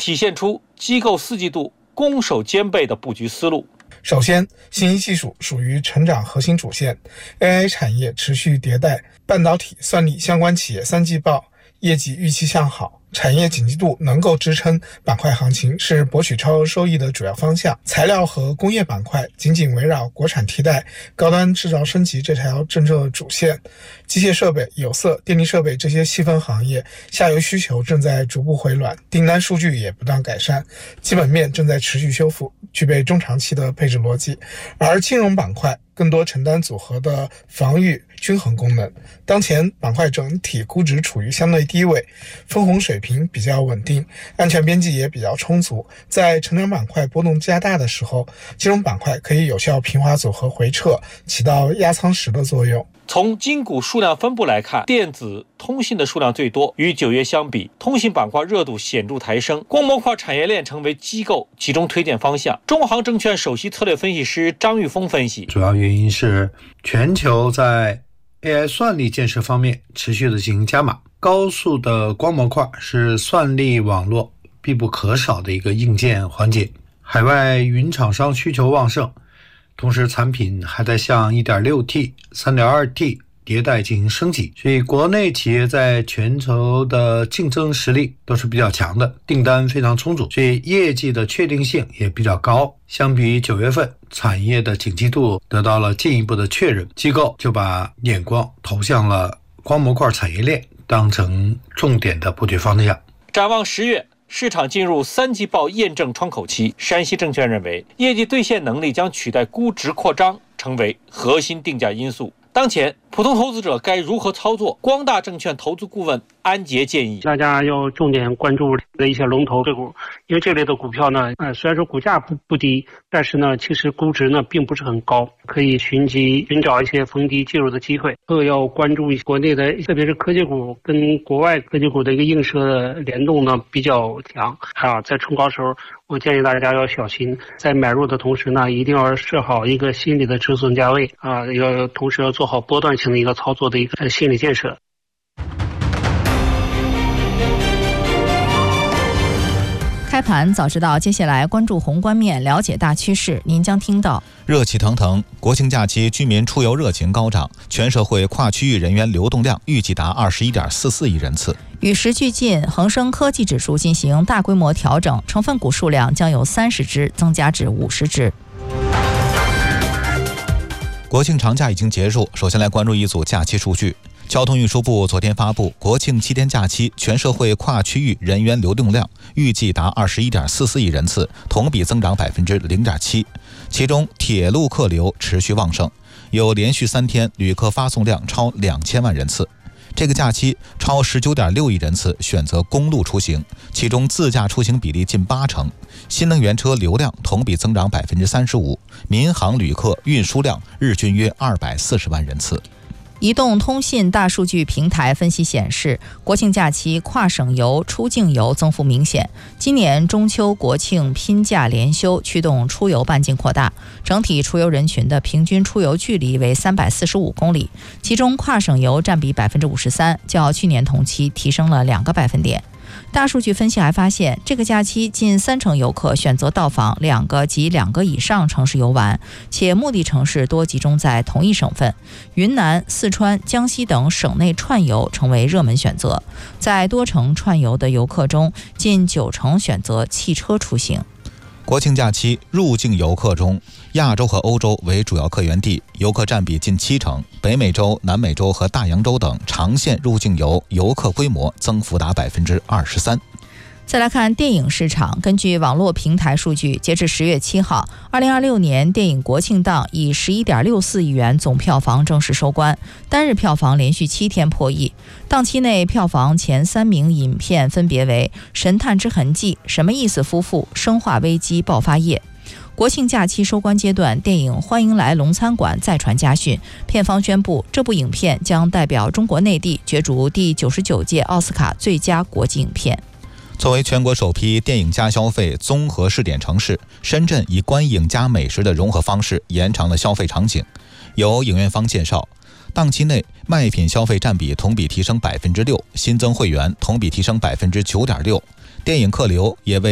体现出机构4季度攻守兼备的布局思路。 首先，信息技术属于成长核心主线 ，AI 产业持续迭代，半导体、算力相关企业3季报业绩预期向好，产业景气度能够支撑板块行情，是博取超额收益的主要方向。材料和工业板块紧紧围绕国产替代、高端制造升级这条政策主线。机械设备、有色、电力设备这些细分行业下游需求正在逐步回暖，订单数据也不断改善，基本面正在持续修复，具备中长期的配置逻辑。而金融板块更多承担组合的防御均衡功能。当前板块整体估值处于相对低位，分红水平比较稳定，安全边际也比较充足。在成长板块波动加大的时候，金融板块可以有效平滑组合回撤，起到压舱石的作用。 从金股数量分布来看，电子、通信的数量最多，与9月相比，通信板块热度显著抬升，光模块产业链成为机构集中推荐方向。中航证券首席策略分析师张玉峰分析， 主要原因是全球在 AI 算力建设方面持续的进行加码，高速的光模块是算力网络必不可少的一个硬件环节，海外云厂商需求旺盛，同时产品还在向 1.6T、3.2T 迭代进行升级，所以国内企业在全球的竞争实力都是比较强的，订单非常充足，所以业绩的确定性也比较高。相比于9月份，产业的景气度得到了进一步的确认，机构就把眼光投向了光模块产业链，当成重点的布局方向。 展望10月，市场进入3季报验证窗口期，山西证券认为，业绩兑现能力将取代估值扩张，成为核心定价因素。当前，普通投资者该如何操作？光大证券投资顾问安杰建议， 大家要重点关注的一些龙头个股，因为这类的股票呢，虽然说股价不低，但是呢，其实估值呢并不是很高，可以寻找一些逢低介入的机会。要关注国内的，特别是科技股跟国外科技股的一个映射联动呢比较强在冲高时候，我建议大家要小心，在买入的同时呢，一定要设好一个心理的止损价位同时要做好波段性的一个操作的一个心理建设。 开盘早知道，接下来关注宏观面，了解大趋势。您将听到： 热气腾腾，国庆假期居民出游热情高涨，全社会跨区域人员流动量预计达21.44亿人次。 与时俱进，恒生科技指数进行大规模调整，成分股数量将由30只增加至50只。 国庆长假已经结束，首先来关注一组假期数据。交通运输部昨天发布，国庆7天假期全社会跨区域人员流动量预计达21.44亿人次，同比增长0.7%。其中铁路客流持续旺盛，有连续3天旅客发送量超2000万人次。这个假期超19.6亿人次选择公路出行，其中自驾出行比例近80%。新能源车流量同比增长35%，民航旅客运输量日均约240万人次。 移动通信大数据平台分析显示，国庆假期跨省游、出境游增幅明显。今年中秋、国庆拼假连休，驱动出游半径扩大，整体出游人群的平均出游距离为345公里，其中跨省游占比53%，较去年同期提升了2个百分点。大数据分析还发现，这个假期近30%游客选择到访2个及2个以上城市游玩，且目的城市多集中在同一省份。云南、四川、江西等省内串游成为热门选择，在多城串游的游客中，近90%选择汽车出行。 国庆假期入境游客中，亚洲和欧洲为主要客源地，游客占比近70%，北美洲、南美洲和大洋洲等长线入境游客规模增幅达23%。 再来看电影市场，根据网络平台数据，截至10月7号，2026年电影国庆档以11.64亿元总票房正式收官，单日票房连续7天破亿。档期内票房前3名影片分别为《神探之痕迹》、什么意思夫妇、生化危机爆发夜。国庆假期收官阶段，电影《欢迎来龙餐馆》再传家训，片方宣布这部影片将代表中国内地角逐第99届奥斯卡最佳国际影片。 作为全国首批电影加消费综合试点城市，深圳以观影加美食的融合方式延长了消费场景。有影院方介绍，档期内卖品消费占比同比提升6%，新增会员同比提升9.6%，电影客流也为